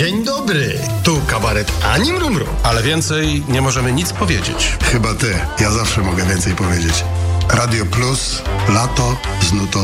Dzień dobry, tu kabaret Ani Mrumru. Ale więcej nie możemy nic powiedzieć. Chyba ty. Ja zawsze mogę więcej powiedzieć. Radio Plus, lato z nutą